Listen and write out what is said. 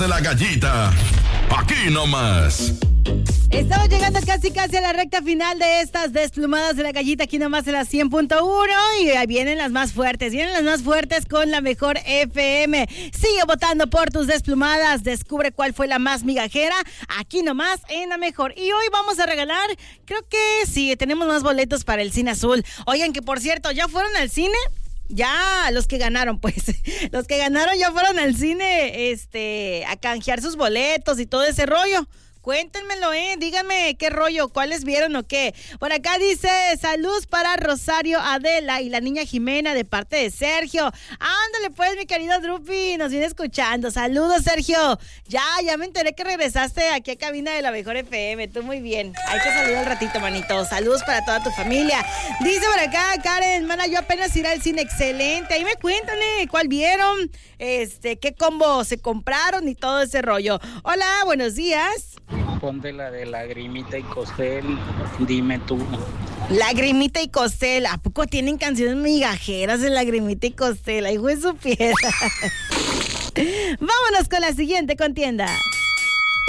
de la Gallita. Aquí nomás. Estamos llegando casi a la recta final de estas desplumadas de la Gallita, aquí nomás en la 100.1, y ahí vienen las más fuertes con la mejor FM. Sigue votando por tus desplumadas, descubre cuál fue la más migajera, aquí nomás en la mejor. Y hoy vamos a regalar, creo que sí, tenemos más boletos para el Cine Azul. Oigan, que por cierto, ¿ya fueron al cine? Ya, los que ganaron, pues, los que ganaron ya fueron al cine, a canjear sus boletos y todo ese rollo. Cuéntenmelo, díganme qué rollo, cuáles vieron o qué. Por acá dice, salud para Rosario Adela y la niña Jimena de parte de Sergio. Ándale pues, mi querido Drupi, nos viene escuchando. Saludos, Sergio. Ya me enteré que regresaste aquí a cabina de la mejor FM. Tú muy bien. Hay que saludar al ratito, manito. Saludos para toda tu familia. Dice por acá, Karen, mana, yo apenas iré al cine. Excelente. Ahí me cuentan, cuál vieron, qué combo se compraron y todo ese rollo. Hola, buenos días. Ponte la de Lagrimita y Costel, dime tú. Lagrimita y Costel, ¿a poco tienen canciones migajeras de Lagrimita y Costel? Ay, hijo de su piedra. Vámonos con la siguiente contienda.